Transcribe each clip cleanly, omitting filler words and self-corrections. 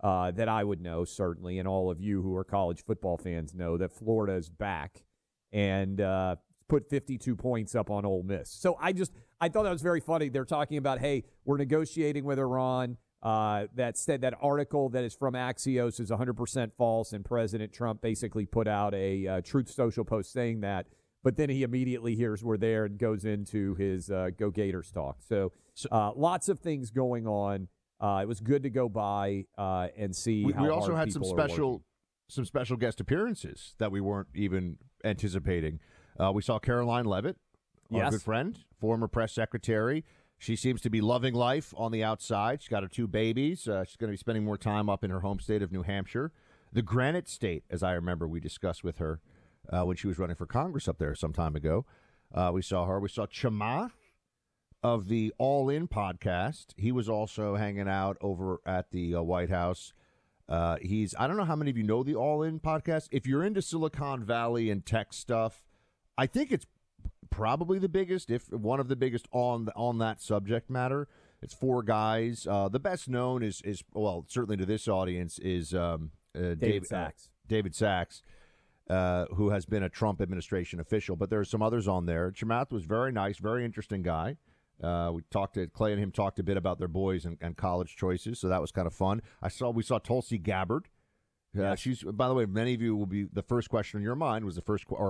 that I would know, certainly, and all of you who are college football fans know that Florida is back and put 52 points up on Ole Miss. So I thought that was very funny. They're talking about, hey, we're negotiating with Iran. That article that is from Axios is 100% false, and President Trump basically put out a Truth Social post saying that. But then he immediately hears we're there and goes into his Go Gators talk. So lots of things going on. It was good to go by and see how we also hard had some people special guest appearances that we weren't even anticipating. We saw Caroline Leavitt, our good friend, former press secretary. She seems to be loving life on the outside. She's got her 2 babies. She's going to be spending more time up in her home state of New Hampshire. The Granite State, as I remember, we discussed with her when she was running for Congress up there some time ago. We saw her. We saw Chamath of the All In podcast. He was also hanging out over at the White House. I don't know how many of you know the All In podcast. If you're into Silicon Valley and tech stuff, I think it's probably the biggest, if one of the biggest on that subject matter. It's 4 guys. The best known is well, certainly to this audience, is David Sachs. David Sachs, who has been a Trump administration official. But there are some others on there. Chamath was very nice, very interesting guy. We talked to Clay and him talked a bit about their boys and college choices, so that was kind of fun. We saw Tulsi Gabbard. She's, by the way, many of you will be the first question on your mind would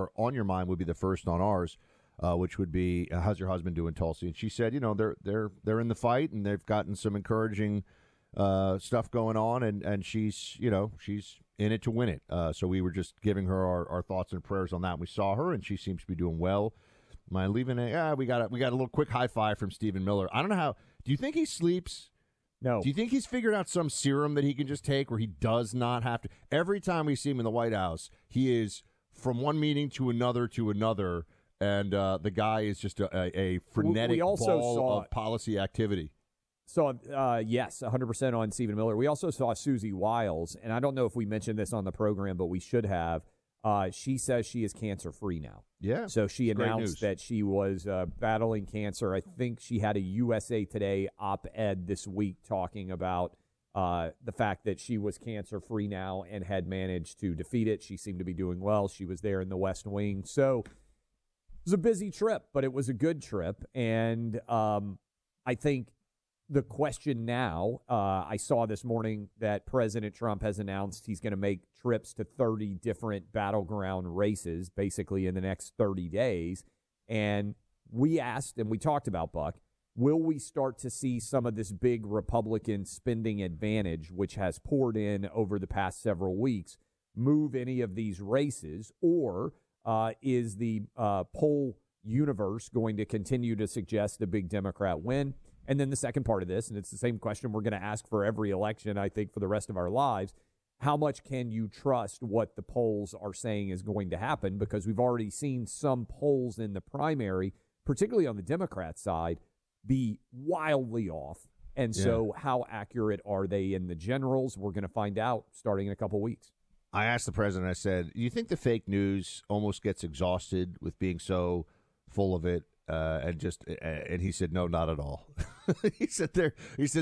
be the first on ours, which would be, how's your husband doing, Tulsi? And she said, they're in the fight and they've gotten some encouraging stuff going on, and she's in it to win it. So we were just giving her our thoughts and prayers on that. We saw her and she seems to be doing well. Am I leaving it? We got a little quick high five from Stephen Miller. I don't know how. Do you think he sleeps? No. Do you think he's figured out some serum that he can just take where he does not have to? Every time we see him in the White House, he is from one meeting to another, and the guy is just a frenetic ball of policy activity. So, yes, 100% on Stephen Miller. We also saw Susie Wiles, and I don't know if we mentioned this on the program, but we should have. She says she is cancer-free now. Yeah. So she announced that she was battling cancer. I think she had a USA Today op-ed this week talking about the fact that she was cancer-free now and had managed to defeat it. She seemed to be doing well. She was there in the West Wing. So it was a busy trip, but it was a good trip. And I think the question now, I saw this morning that President Trump has announced he's going to make trips to 30 different battleground races basically in the next 30 days. And we asked, and we talked about, Buck, will we start to see some of this big Republican spending advantage, which has poured in over the past several weeks, move any of these races? Or is the poll universe going to continue to suggest a big Democrat win? And then the second part of this, and it's the same question we're going to ask for every election, I think, for the rest of our lives, how much can you trust what the polls are saying is going to happen? Because we've already seen some polls in the primary, particularly on the Democrat side, be wildly off. And so how accurate are they in the generals? We're going to find out starting in a couple weeks. I asked the president, I said, do you think the fake news almost gets exhausted with being so full of it? And he said, no, not at all. he said their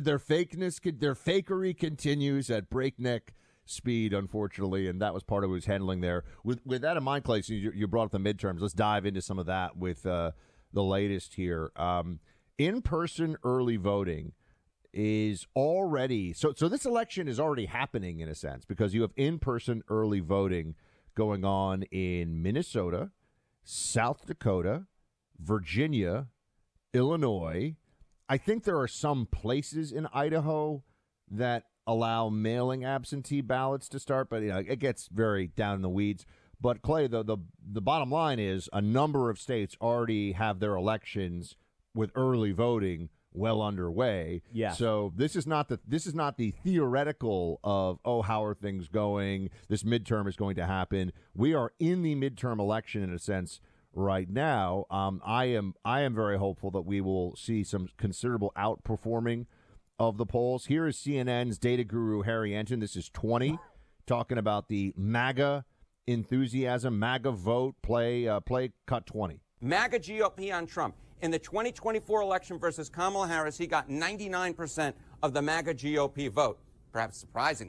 fakery continues at breakneck speed, unfortunately, and that was part of what he was handling there. With that in mind, Clay, so you brought up the midterms. Let's dive into some of that with the latest here. In-person early voting is already so this election is already happening in a sense because you have in-person early voting going on in Minnesota, South Dakota, Virginia, Illinois. I think there are some places in Idaho that allow mailing absentee ballots to start, but it gets very down in the weeds. But Clay, the bottom line is a number of states already have their elections with early voting well underway. Yeah. So this is not the theoretical of, how are things going? This midterm is going to happen. We are in the midterm election in a sense right now. I am very hopeful that we will see some considerable outperforming of the polls. Here is CNN's data guru Harry Enton. This is 20 talking about the MAGA enthusiasm, MAGA vote. Play cut 20. MAGA GOP on Trump. In the 2024 election versus Kamala Harris, he got 99% of the MAGA GOP vote. Perhaps surprising.